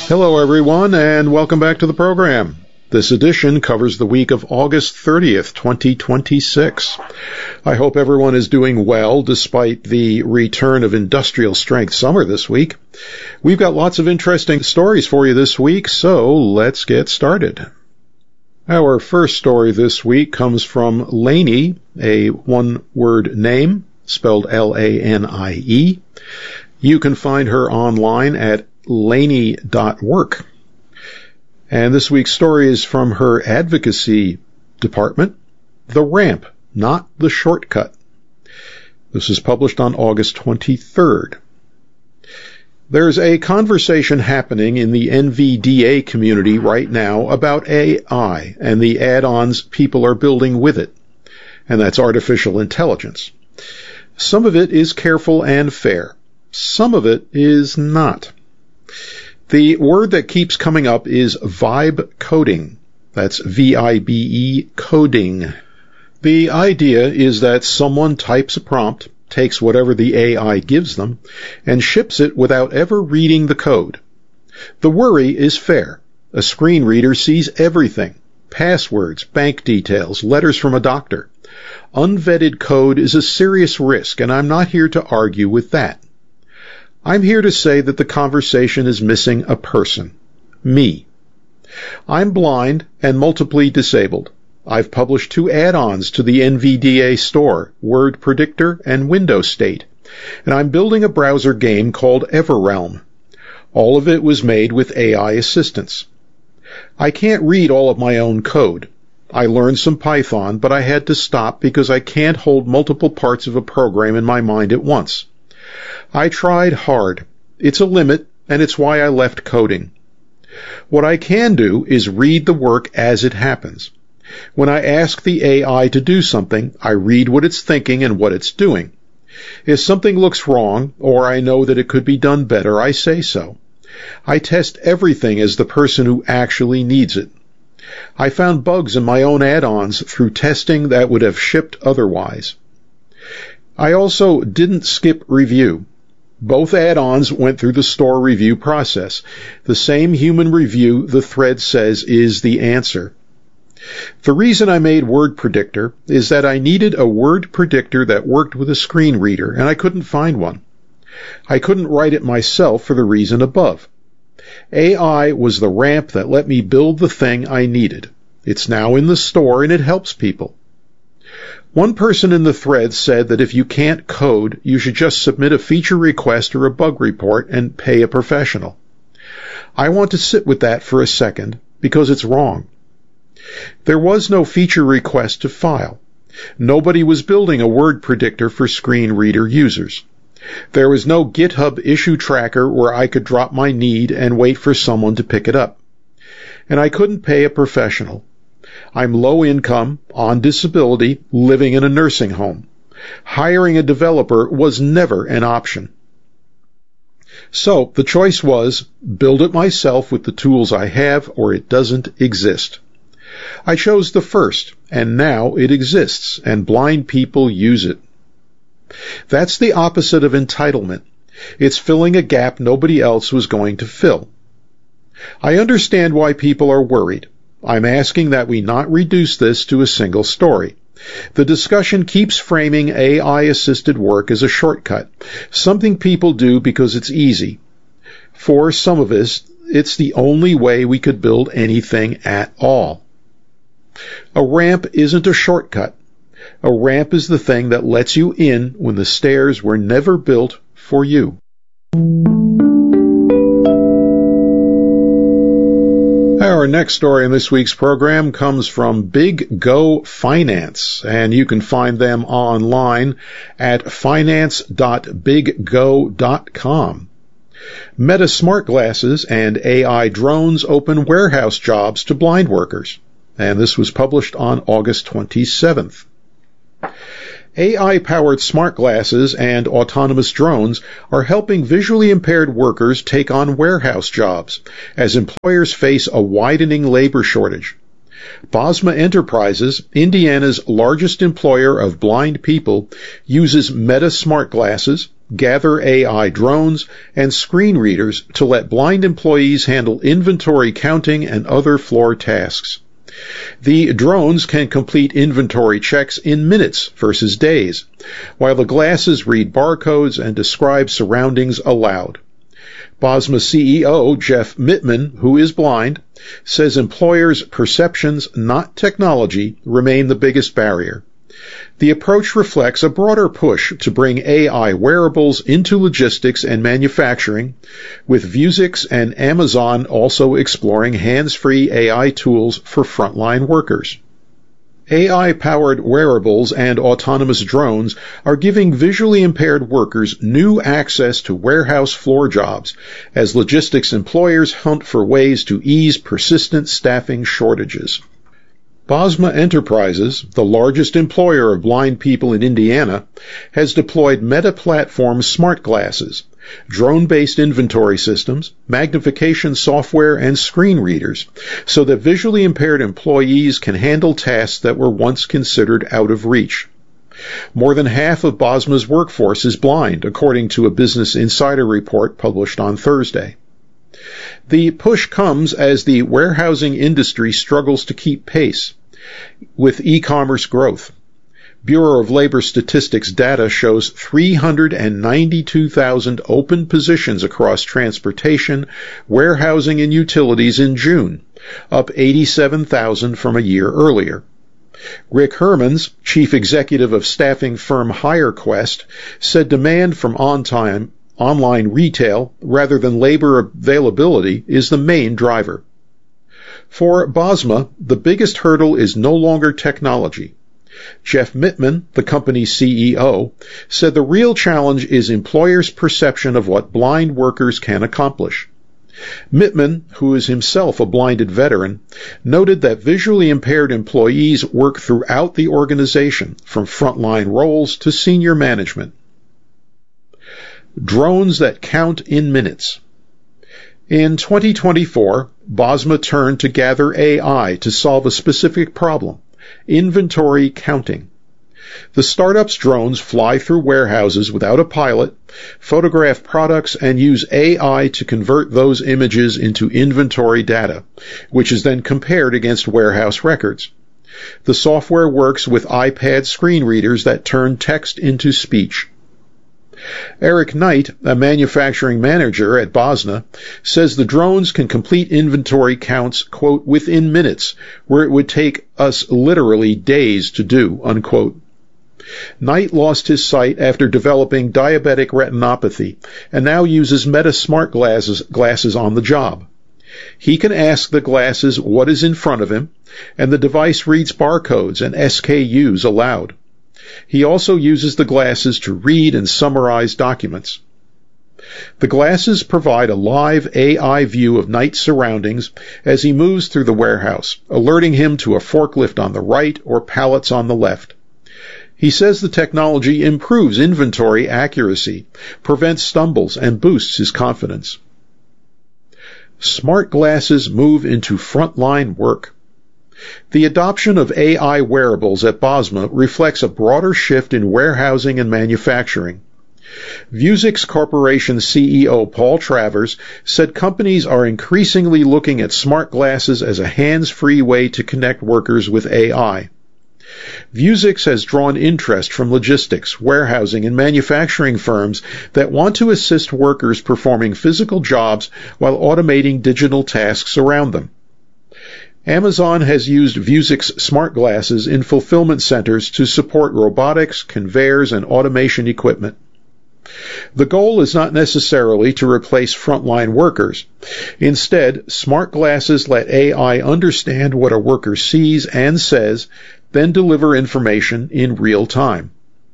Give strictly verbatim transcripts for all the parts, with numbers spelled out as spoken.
Hello, everyone, and welcome back to the program. This edition covers the week of August thirtieth, twenty twenty-six. I hope everyone is doing well despite the return of industrial-strength summer this week. We've got lots of interesting stories for you this week, so let's get started. Our first story this week comes from Lanie, a one-word name, spelled L A N I E. You can find her online at lanie dot work. And this week's story is from her advocacy department, The Ramp, Not the Shortcut. This is published on August twenty-third. There's a conversation happening in the N V D A community right now about A I and the add-ons people are building with it, and that's artificial intelligence. Some of it is careful and fair. Some of it is not. The word that keeps coming up is vibe coding. That's V I B E coding. The idea is that someone types a prompt, takes whatever the A I gives them, and ships it without ever reading the code. The worry is fair. A screen reader sees everything. Passwords, bank details, letters from a doctor. Unvetted code is a serious risk, and I'm not here to argue with that. I'm here to say that the conversation is missing a person. Me. I'm blind and multiply disabled. I've published two add-ons to the N V D A store, Word Predictor and Windows State, and I'm building a browser game called Everrealm. All of it was made with A I assistance. I can't read all of my own code. I learned some Python, but I had to stop because I can't hold multiple parts of a program in my mind at once. I tried hard. It's a limit, and it's why I left coding. What I can do is read the work as it happens. When I ask the A I to do something, I read what it's thinking and what it's doing. If something looks wrong, or I know that it could be done better, I say so. I test everything as the person who actually needs it. I found bugs in my own add-ons through testing that would have shipped otherwise. I also didn't skip review. Both add-ons went through the store review process. The same human review the thread says is the answer. The reason I made Word Predictor is that I needed a word predictor that worked with a screen reader, and I couldn't find one. I couldn't write it myself for the reason above. A I was the ramp that let me build the thing I needed. It's now in the store, and it helps people. One person in the thread said that if you can't code, you should just submit a feature request or a bug report and pay a professional. I want to sit with that for a second because it's wrong. There was no feature request to file. Nobody was building a word predictor for screen reader users. There was no GitHub issue tracker where I could drop my need and wait for someone to pick it up. And I couldn't pay a professional. I'm low income, on disability, living in a nursing home. Hiring a developer was never an option. So the choice was, build it myself with the tools I have, or it doesn't exist. I chose the first, and now it exists, and blind people use it. That's the opposite of entitlement. It's filling a gap nobody else was going to fill. I understand why people are worried. I'm asking that we not reduce this to a single story. The discussion keeps framing A I-assisted work as a shortcut, something people do because it's easy. For some of us, it's the only way we could build anything at all. A ramp isn't a shortcut. A ramp is the thing that lets you in when the stairs were never built for you. Our next story in this week's program comes from Big Go Finance, and you can find them online at finance dot big go dot com. Meta smart glasses and A I drones open warehouse jobs to blind workers, and this was published on August twenty-seventh. A I-powered smart glasses and autonomous drones are helping visually impaired workers take on warehouse jobs as employers face a widening labor shortage. Bosma Enterprises, Indiana's largest employer of blind people, uses Meta smart glasses, Gather A I drones, and screen readers to let blind employees handle inventory counting and other floor tasks. The drones can complete inventory checks in minutes versus days, while the glasses read barcodes and describe surroundings aloud. Bosma C E O Jeff Mittman, who is blind, says employers' perceptions, not technology, remain the biggest barrier. The approach reflects a broader push to bring A I wearables into logistics and manufacturing, with Vuzix and Amazon also exploring hands-free A I tools for frontline workers. A I-powered wearables and autonomous drones are giving visually impaired workers new access to warehouse floor jobs as logistics employers hunt for ways to ease persistent staffing shortages. Bosma Enterprises, the largest employer of blind people in Indiana, has deployed Meta Platform smart glasses, drone-based inventory systems, magnification software, and screen readers, so that visually impaired employees can handle tasks that were once considered out of reach. More than half of Bosma's workforce is blind, according to a Business Insider report published on Thursday. The push comes as the warehousing industry struggles to keep pace with e-commerce growth. Bureau of Labor Statistics data shows three hundred ninety-two thousand open positions across transportation, warehousing, and utilities in June, up eighty-seven thousand from a year earlier. Rick Hermans, chief executive of staffing firm HireQuest, said demand from on-time online retail, rather than labor availability, is the main driver. For Bosma, the biggest hurdle is no longer technology. Jeff Mittman, the company's C E O, said the real challenge is employers' perception of what blind workers can accomplish. Mittman, who is himself a blinded veteran, noted that visually impaired employees work throughout the organization, from frontline roles to senior management. Drones that count in minutes. In twenty twenty-four, Bosma turned to Gather A I to solve a specific problem: inventory counting. The startup's drones fly through warehouses without a pilot, photograph products, and use A I to convert those images into inventory data, which is then compared against warehouse records. The software works with iPad screen readers that turn text into speech. Eric Knight, a manufacturing manager at Bosma, says the drones can complete inventory counts, quote, within minutes, where it would take us literally days to do, unquote. Knight lost his sight after developing diabetic retinopathy and now uses Meta smart glasses, glasses on the job. He can ask the glasses what is in front of him, and the device reads barcodes and S K Us aloud. He also uses the glasses to read and summarize documents. The glasses provide a live A I view of Knight's surroundings as he moves through the warehouse, alerting him to a forklift on the right or pallets on the left. He says the technology improves inventory accuracy, prevents stumbles, and boosts his confidence. Smart glasses move into frontline work. The adoption of A I wearables at Bosma reflects a broader shift in warehousing and manufacturing. Vuzix Corporation C E O Paul Travers said companies are increasingly looking at smart glasses as a hands-free way to connect workers with A I. Vuzix has drawn interest from logistics, warehousing, and manufacturing firms that want to assist workers performing physical jobs while automating digital tasks around them. Amazon has used Vuzix smart glasses in fulfillment centers to support robotics, conveyors, and automation equipment. The goal is not necessarily to replace frontline workers. Instead, smart glasses let A I understand what a worker sees and says, then deliver information in real time.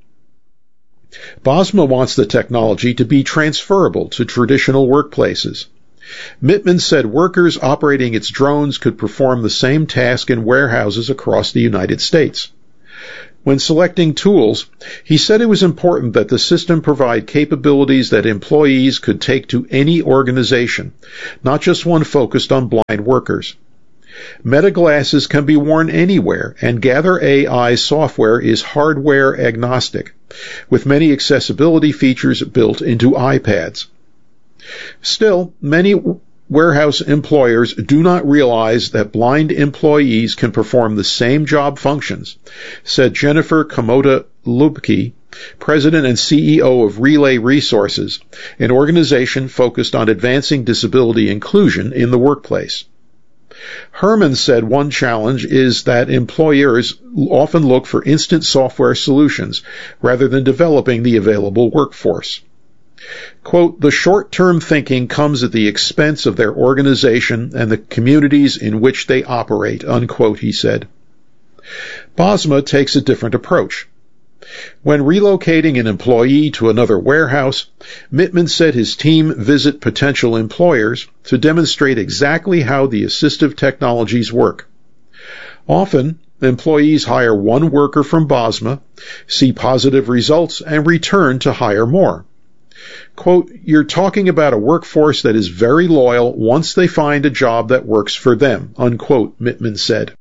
Bosma wants the technology to be transferable to traditional workplaces. Mittman said workers operating its drones could perform the same task in warehouses across the United States. When selecting tools, he said it was important that the system provide capabilities that employees could take to any organization, not just one focused on blind workers. Meta glasses can be worn anywhere, and Gather A I's software is hardware agnostic, with many accessibility features built into iPads. Still, many warehouse employers do not realize that blind employees can perform the same job functions, said Jennifer Komoda-Lubke, President and C E O of Relay Resources, an organization focused on advancing disability inclusion in the workplace. Herman said one challenge is that employers often look for instant software solutions rather than developing the available workforce. Quote, the short-term thinking comes at the expense of their organization and the communities in which they operate, unquote, he said. Bosma takes a different approach. When relocating an employee to another warehouse, Mittman said his team visit potential employers to demonstrate exactly how the assistive technologies work. Often, employees hire one worker from Bosma, see positive results, and return to hire more. Quote, you're talking about a workforce that is very loyal once they find a job that works for them, unquote, Mittman said.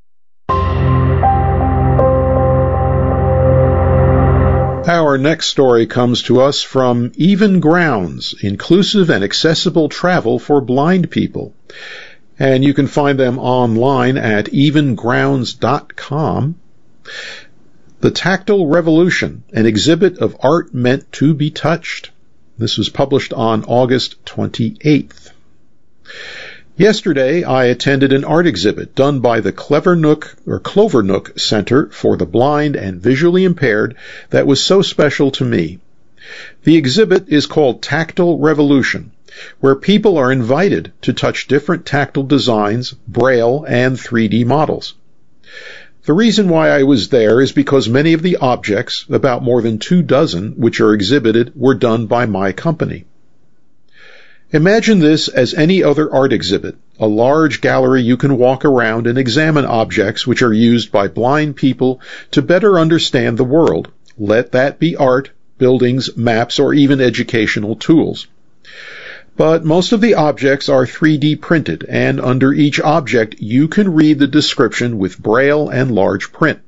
Our next story comes to us from Even Grounds, inclusive and accessible travel for blind people. And you can find them online at even grounds dot com. The Tactile Revolution, an exhibit of art meant to be touched. This was published on August twenty-eighth. Yesterday, I attended an art exhibit done by the Clever Nook or Clover Nook Center for the Blind and Visually Impaired that was so special to me. The exhibit is called Tactile Revolution, where people are invited to touch different tactile designs, Braille, and three D models. The reason why I was there is because many of the objects, about more than two dozen, which are exhibited, were done by my company. Imagine this as any other art exhibit, a large gallery you can walk around and examine objects which are used by blind people to better understand the world. Let that be art, buildings, maps, or even educational tools. But most of the objects are three D printed, and under each object you can read the description with Braille and large print.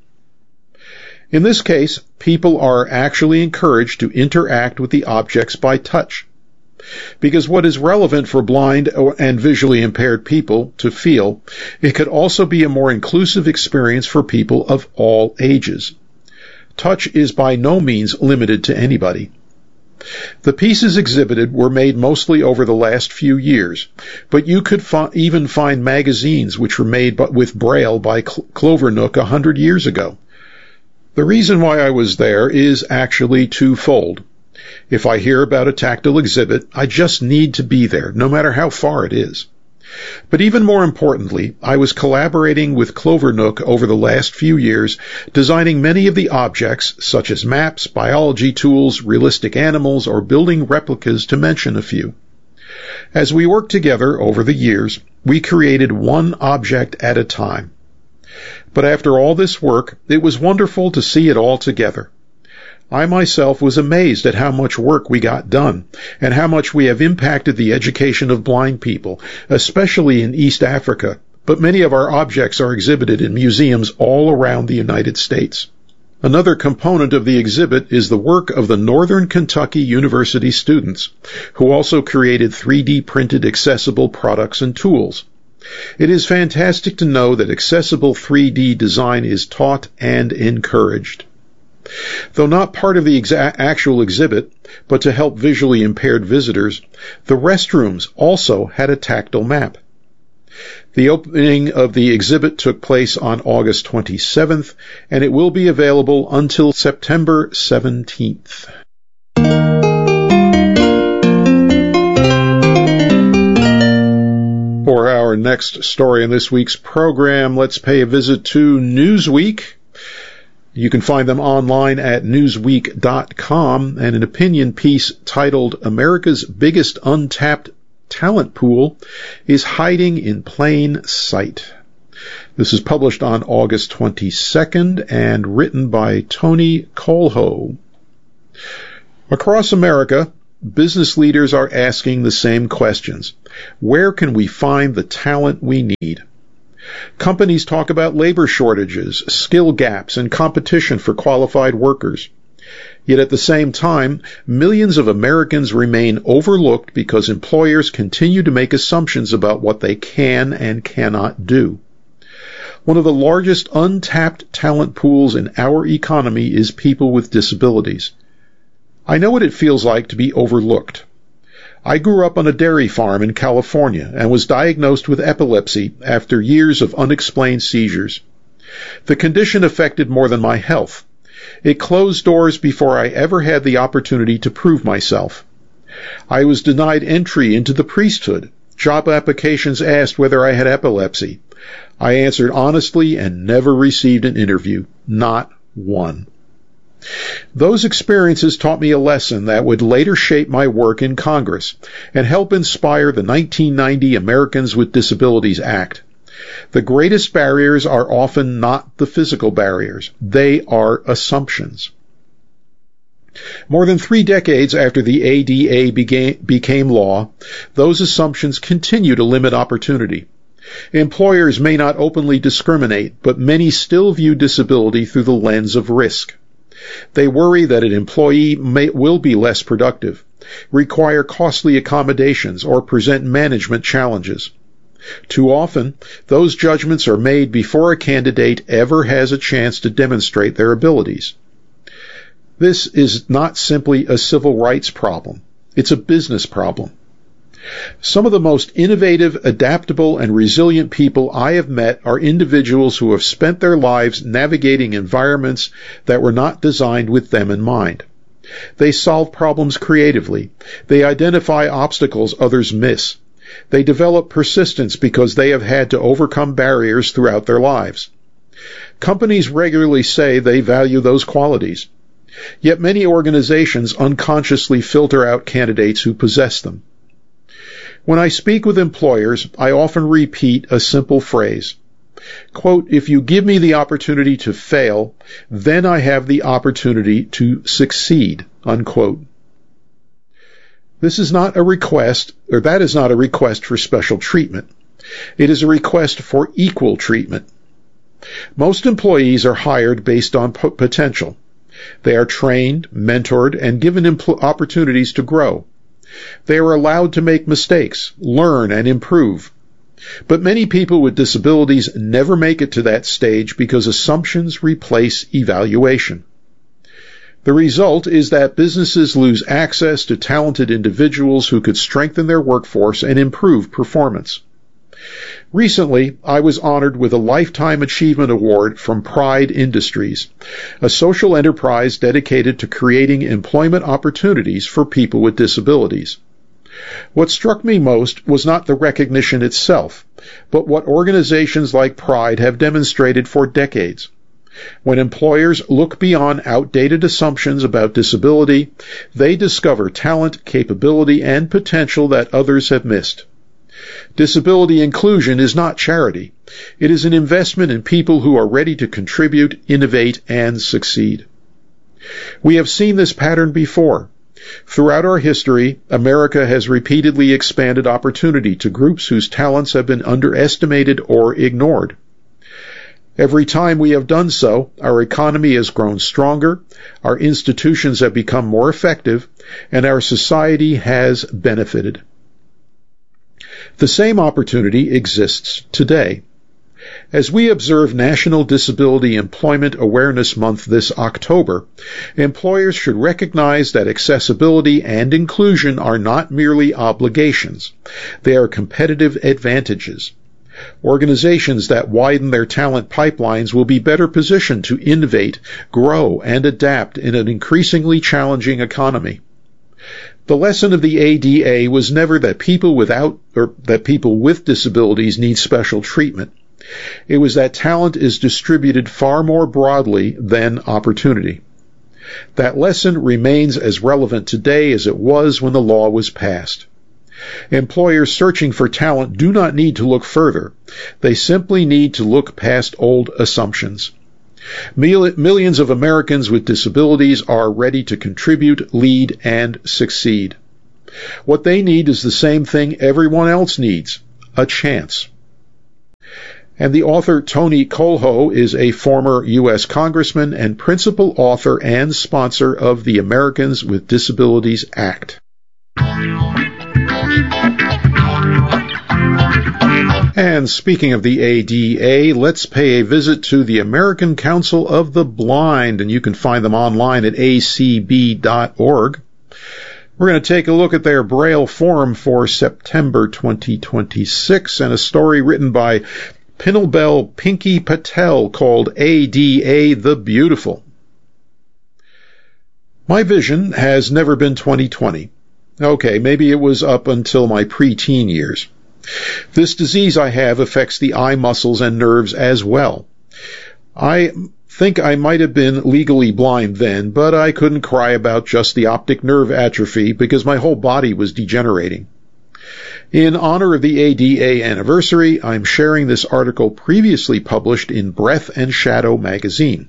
In this case, people are actually encouraged to interact with the objects by touch. Because what is relevant for blind and visually impaired people to feel, it could also be a more inclusive experience for people of all ages. Touch is by no means limited to anybody. The pieces exhibited were made mostly over the last few years, but you could fi- even find magazines which were made by, with Braille by Cl- Clover Nook a hundred years ago. The reason why I was there is actually twofold. If I hear about a tactile exhibit, I just need to be there, no matter how far it is. But even more importantly, I was collaborating with Clover Nook over the last few years, designing many of the objects, such as maps, biology tools, realistic animals, or building replicas, to mention a few. As we worked together over the years, we created one object at a time. But after all this work, it was wonderful to see it all together. I myself was amazed at how much work we got done, and how much we have impacted the education of blind people, especially in East Africa, but many of our objects are exhibited in museums all around the United States. Another component of the exhibit is the work of the Northern Kentucky University students, who also created three D printed accessible products and tools. It is fantastic to know that accessible three D design is taught and encouraged. Though not part of the exa- actual exhibit, but to help visually impaired visitors, the restrooms also had a tactile map. The opening of the exhibit took place on August twenty-seventh, and it will be available until September seventeenth. For our next story in this week's program, let's pay a visit to Newsweek. You can find them online at newsweek dot com, and an opinion piece titled America's Biggest Untapped Talent Pool is Hiding in Plain Sight. This is published on August twenty-second and written by Tony Colho. Across America, business leaders are asking the same questions. Where can we find the talent we need? Companies talk about labor shortages, skill gaps, and competition for qualified workers. Yet at the same time, millions of Americans remain overlooked because employers continue to make assumptions about what they can and cannot do. One of the largest untapped talent pools in our economy is people with disabilities. I know what it feels like to be overlooked. I grew up on a dairy farm in California and was diagnosed with epilepsy after years of unexplained seizures. The condition affected more than my health. It closed doors before I ever had the opportunity to prove myself. I was denied entry into the priesthood. Job applications asked whether I had epilepsy. I answered honestly and never received an interview. Not one. Those experiences taught me a lesson that would later shape my work in Congress and help inspire the nineteen ninety Americans with Disabilities Act. The greatest barriers are often not the physical barriers. They are assumptions. More than three decades after the A D A began, became law, those assumptions continue to limit opportunity. Employers may not openly discriminate, but many still view disability through the lens of risk. They worry that an employee may, will be less productive, require costly accommodations, or present management challenges. Too often, those judgments are made before a candidate ever has a chance to demonstrate their abilities. This is not simply a civil rights problem. It's a business problem. Some of the most innovative, adaptable, and resilient people I have met are individuals who have spent their lives navigating environments that were not designed with them in mind. They solve problems creatively. They identify obstacles others miss. They develop persistence because they have had to overcome barriers throughout their lives. Companies regularly say they value those qualities. Yet many organizations unconsciously filter out candidates who possess them. When I speak with employers, I often repeat a simple phrase. Quote, "If you give me the opportunity to fail, then I have the opportunity to succeed." Unquote. This is not a request, or that is not a request for special treatment. It is a request for equal treatment. Most employees are hired based on p- potential. They are trained, mentored, and given impl- opportunities to grow. They are allowed to make mistakes, learn, and improve. But many people with disabilities never make it to that stage because assumptions replace evaluation. The result is that businesses lose access to talented individuals who could strengthen their workforce and improve performance. Recently, I was honored with a Lifetime Achievement Award from Pride Industries, a social enterprise dedicated to creating employment opportunities for people with disabilities. What struck me most was not the recognition itself, but what organizations like Pride have demonstrated for decades. When employers look beyond outdated assumptions about disability, they discover talent, capability, and potential that others have missed. Disability inclusion is not charity. It is an investment in people who are ready to contribute, innovate, and succeed. We have seen this pattern before. Throughout our history, America has repeatedly expanded opportunity to groups whose talents have been underestimated or ignored. Every time we have done so, our economy has grown stronger, our institutions have become more effective, and our society has benefited. The same opportunity exists today. As we observe National Disability Employment Awareness Month this October, employers should recognize that accessibility and inclusion are not merely obligations. They are competitive advantages. Organizations that widen their talent pipelines will be better positioned to innovate, grow, and adapt in an increasingly challenging economy. The lesson of the A D A was never that people without or that people with disabilities need special treatment. It was that talent is distributed far more broadly than opportunity. That lesson remains as relevant today as it was when the law was passed. Employers searching for talent do not need to look further. They simply need to look past old assumptions. Millions of Americans with disabilities are ready to contribute, lead, and succeed. What they need is the same thing everyone else needs, a chance. And the author Tony Colho is a former U S congressman and principal author and sponsor of the Americans with Disabilities Act. And speaking of the A D A, let's pay a visit to the American Council of the Blind, and you can find them online at a c b dot org. We're going to take a look at their Braille Forum for September twenty twenty-six and a story written by Pinelbel Pinky Patel called A D A the Beautiful. My vision has never been twenty twenty. Okay, maybe it was up until my preteen years. This disease I have affects the eye muscles and nerves as well. I think I might have been legally blind then, but I couldn't cry about just the optic nerve atrophy because my whole body was degenerating. In honor of the A D A anniversary, I'm sharing this article previously published in Breath and Shadow magazine.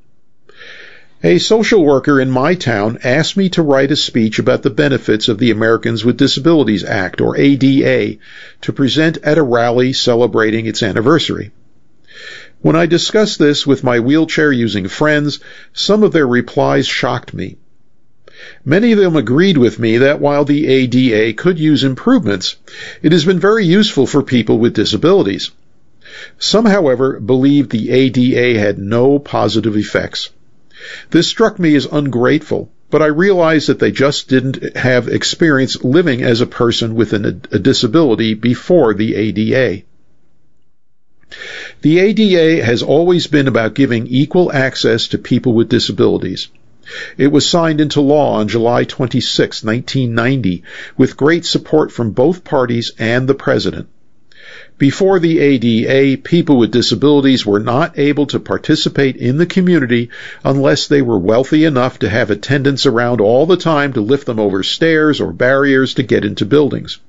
A social worker in my town asked me to write a speech about the benefits of the Americans with Disabilities Act, or A D A, to present at a rally celebrating its anniversary. When I discussed this with my wheelchair-using friends, some of their replies shocked me. Many of them agreed with me that while the A D A could use improvements, it has been very useful for people with disabilities. Some, however, believed the A D A had no positive effects. This struck me as ungrateful, but I realized that they just didn't have experience living as a person with an, a disability before the A D A. The A D A has always been about giving equal access to people with disabilities. It was signed into law on July twenty-sixth, nineteen ninety, with great support from both parties and the President. Before the A D A, people with disabilities were not able to participate in the community unless they were wealthy enough to have attendants around all the time to lift them over stairs or barriers to get into buildings.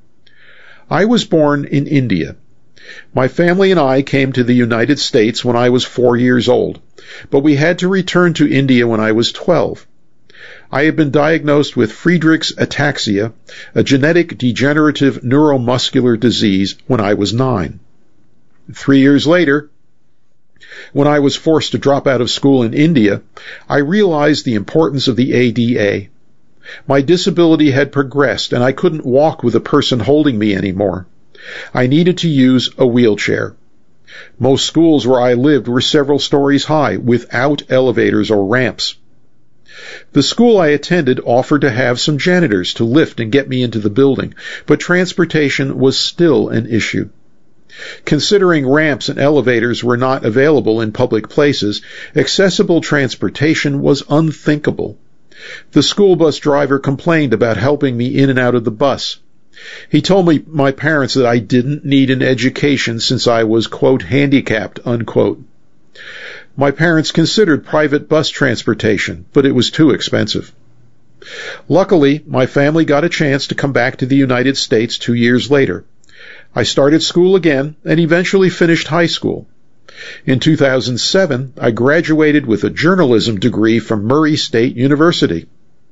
I was born in India. My family and I came to the United States when I was four years old, but we had to return to India when I was twelve. I had been diagnosed with Friedreich's ataxia, a genetic degenerative neuromuscular disease, when I was nine. Three years later, when I was forced to drop out of school in India, I realized the importance of the A D A. My disability had progressed, and I couldn't walk with a person holding me anymore. I needed to use a wheelchair. Most schools where I lived were several stories high, without elevators or ramps. The school I attended offered to have some janitors to lift and get me into the building, but transportation was still an issue. Considering ramps and elevators were not available in public places, accessible transportation was unthinkable. The school bus driver complained about helping me in and out of the bus. He told me, my parents, that I didn't need an education since I was, quote, handicapped, unquote. My parents considered private bus transportation, but it was too expensive. Luckily, my family got a chance to come back to the United States two years later. I started school again and eventually finished high school. In two thousand seven, I graduated with a journalism degree from Murray State University.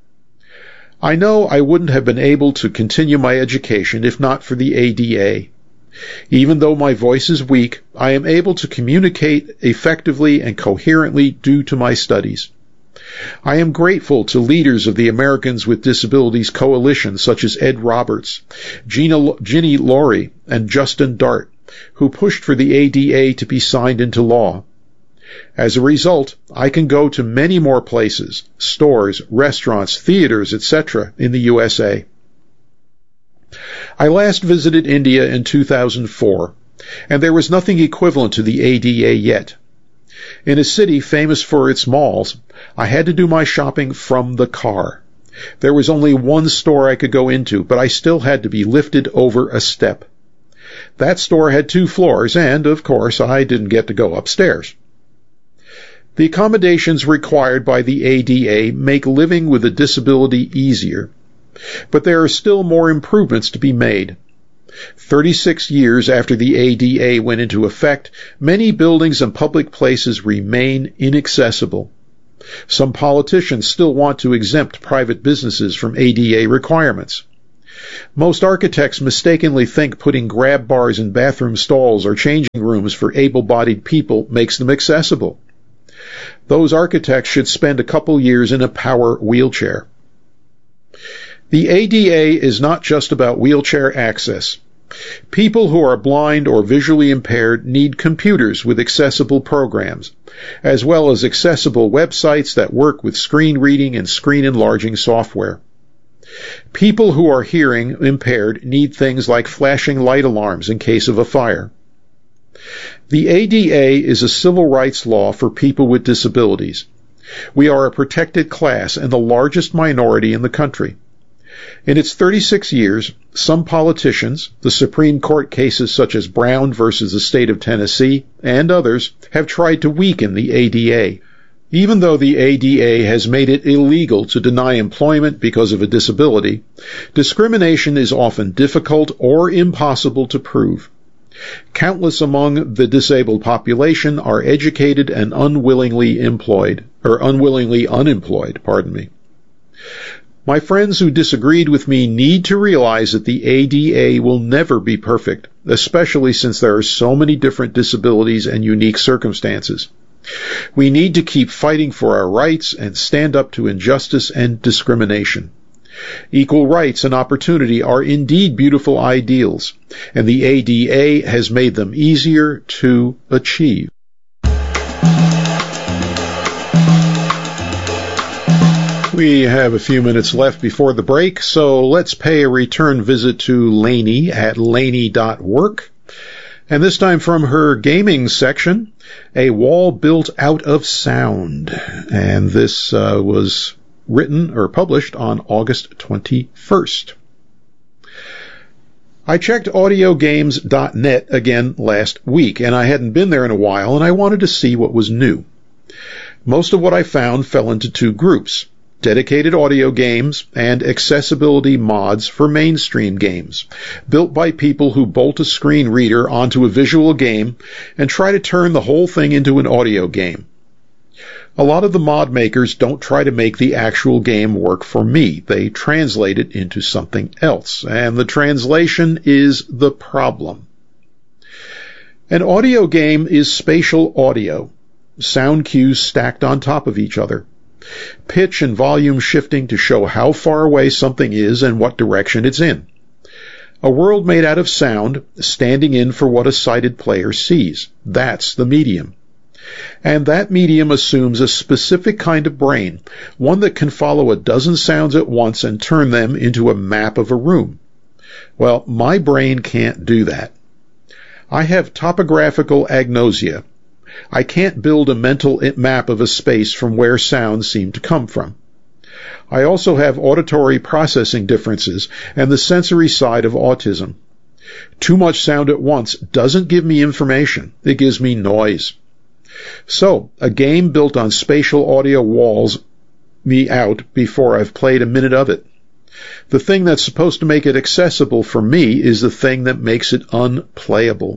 I know I wouldn't have been able to continue my education if not for the A D A. Even though my voice is weak, I am able to communicate effectively and coherently due to my studies. I am grateful to leaders of the Americans with Disabilities Coalition such as Ed Roberts, Gina, Ginny Laurie, and Justin Dart, who pushed for the A D A to be signed into law. As a result, I can go to many more places, stores, restaurants, theaters, et cetera in the U S A. I last visited India in two thousand four, and there was nothing equivalent to the A D A yet. In a city famous for its malls, I had to do my shopping from the car. There was only one store I could go into, but I still had to be lifted over a step. That store had two floors, and, of course, I didn't get to go upstairs. The accommodations required by the A D A make living with a disability easier, but there are still more improvements to be made. Thirty-six years after the A D A went into effect, many buildings and public places remain inaccessible. Some politicians still want to exempt private businesses from A D A requirements. Most architects mistakenly think putting grab bars in bathroom stalls or changing rooms for able-bodied people makes them accessible. Those architects should spend a couple years in a power wheelchair. The A D A is not just about wheelchair access. People who are blind or visually impaired need computers with accessible programs, as well as accessible websites that work with screen reading and screen enlarging software. People who are hearing impaired need things like flashing light alarms in case of a fire. The A D A is a civil rights law for people with disabilities. We are a protected class and the largest minority in the country. In its thirty-six years, some politicians, the Supreme Court cases such as Brown versus the state of Tennessee, and others, have tried to weaken the A D A. Even though the A D A has made it illegal to deny employment because of a disability, discrimination is often difficult or impossible to prove. Countless among the disabled population are educated and unwillingly employed, or unwillingly unemployed, pardon me. My friends who disagreed with me need to realize that the A D A will never be perfect, especially since there are so many different disabilities and unique circumstances. We need to keep fighting for our rights and stand up to injustice and discrimination. Equal rights and opportunity are indeed beautiful ideals, and the A D A has made them easier to achieve. We have a few minutes left before the break, so let's pay a return visit to Lainey at laney dot work. And this time from her gaming section, a wall built out of sound. And this uh, was written or published on August twenty-first. I checked audio games dot net again last week, and I hadn't been there in a while, and I wanted to see what was new. Most of what I found fell into two groups: dedicated audio games and accessibility mods for mainstream games, built by people who bolt a screen reader onto a visual game and try to turn the whole thing into an audio game. A lot of the mod makers don't try to make the actual game work for me. They translate it into something else, and the translation is the problem. An audio game is spatial audio, sound cues stacked on top of each other, pitch and volume shifting to show how far away something is and what direction it's in. A world made out of sound, standing in for what a sighted player sees. That's the medium. And that medium assumes a specific kind of brain, one that can follow a dozen sounds at once and turn them into a map of a room. Well, my brain can't do that. I have topographical agnosia. I can't build a mental map of a space from where sounds seem to come from. I also have auditory processing differences and the sensory side of autism. Too much sound at once doesn't give me information. It gives me noise. So, a game built on spatial audio walls me out before I've played a minute of it. The thing that's supposed to make it accessible for me is the thing that makes it unplayable.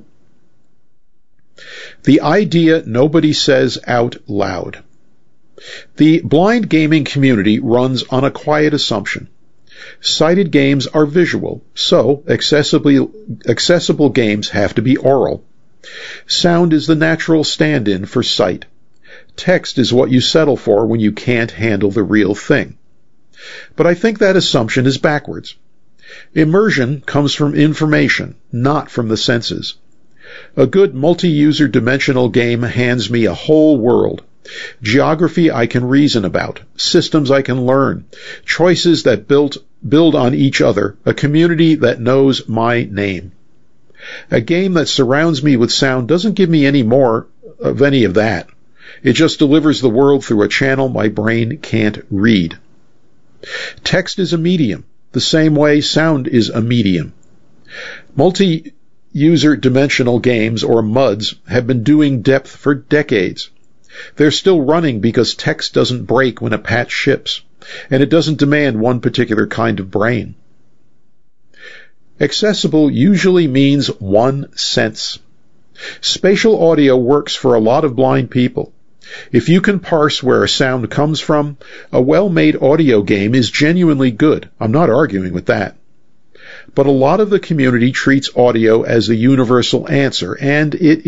The idea nobody says out loud. The blind gaming community runs on a quiet assumption. Sighted games are visual, so accessibly, accessible games have to be oral. Sound is the natural stand-in for sight. Text is what you settle for when you can't handle the real thing. But I think that assumption is backwards. Immersion comes from information, not from the senses. A good multi-user dimensional game hands me a whole world. Geography I can reason about, systems I can learn, choices that build, build on each other, a community that knows my name. A game that surrounds me with sound doesn't give me any more of any of that. It just delivers the world through a channel my brain can't read. Text is a medium, the same way sound is a medium. Multi-user dimensional games, or M U Ds, have been doing depth for decades. They're still running because text doesn't break when a patch ships, and it doesn't demand one particular kind of brain. Accessible usually means one sense. Spatial audio works for a lot of blind people. If you can parse where a sound comes from, a well-made audio game is genuinely good. I'm not arguing with that. but a lot of the community treats audio as a universal answer, and it